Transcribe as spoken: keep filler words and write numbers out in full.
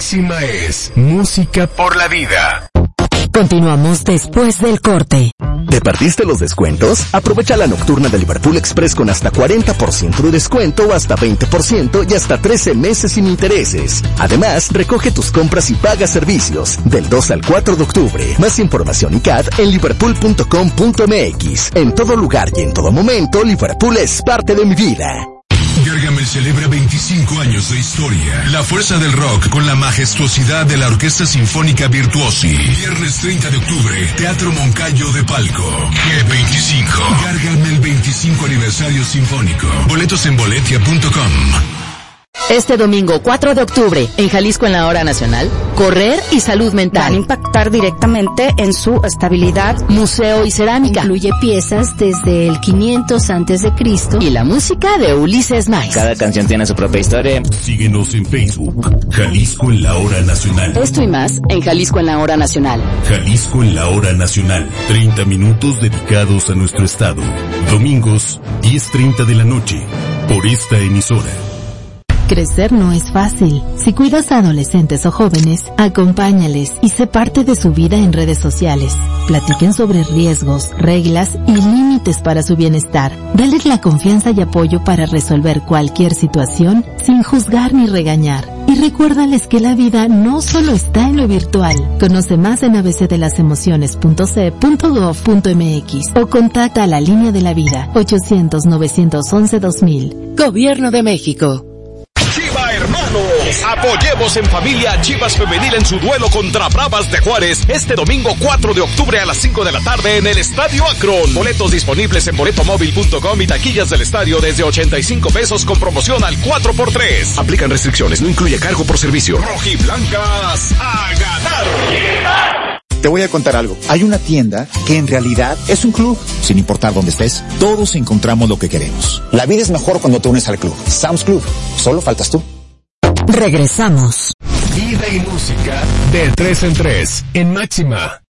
Máxima es música por la vida. Continuamos después del corte. ¿Te perdiste los descuentos? Aprovecha la nocturna de Liverpool Express con hasta cuarenta por ciento de descuento o hasta veinte por ciento y hasta trece meses sin intereses. Además, recoge tus compras y paga servicios del dos al cuatro de octubre. Más información y C A D en liverpool punto com punto m x. En todo lugar y en todo momento, Liverpool es parte de mi vida. Gargamel celebra veinticinco años de historia. La fuerza del rock con la majestuosidad de la Orquesta Sinfónica Virtuosi. Viernes treinta de octubre, Teatro Moncayo de Palco. G veinticinco. Gargamel veinticinco Aniversario Sinfónico. Boletos en boletia punto com. Este domingo cuatro de octubre, en Jalisco en la Hora Nacional, correr y salud mental. Van a impactar directamente en su estabilidad. Museo y cerámica. Incluye piezas desde el quinientos antes de Cristo. Y la música de Ulises Mais. Cada canción tiene su propia historia. Síguenos en Facebook. Jalisco en la Hora Nacional. Esto y más en Jalisco en la Hora Nacional. Jalisco en la Hora Nacional. treinta minutos dedicados a nuestro estado. Domingos, diez treinta de la noche. Por esta emisora. Crecer no es fácil. Si cuidas a adolescentes o jóvenes, acompáñales y sé parte de su vida en redes sociales. Platiquen sobre riesgos, reglas y límites para su bienestar. Dales la confianza y apoyo para resolver cualquier situación sin juzgar ni regañar. Y recuérdales que la vida no solo está en lo virtual. Conoce más en a b c de las emociones punto c punto gov punto m x o contacta a la línea de la vida ochocientos, novecientos once, dos mil. Gobierno de México. Chiva Hermanos, apoyemos en familia Chivas Femenil en su duelo contra Bravas de Juárez este domingo cuatro de octubre a las cinco de la tarde en el Estadio Akron. Boletos disponibles en boleto móvil punto com y taquillas del estadio desde ochenta y cinco pesos con promoción al cuatro por tres. Aplican restricciones, no incluye cargo por servicio. Rojiblancas a ganar. Te voy a contar algo. Hay una tienda que en realidad es un club. Sin importar dónde estés, todos encontramos lo que queremos. La vida es mejor cuando te unes al club. Sam's Club. Solo faltas tú. Regresamos. Vida y música de tres en tres en Máxima.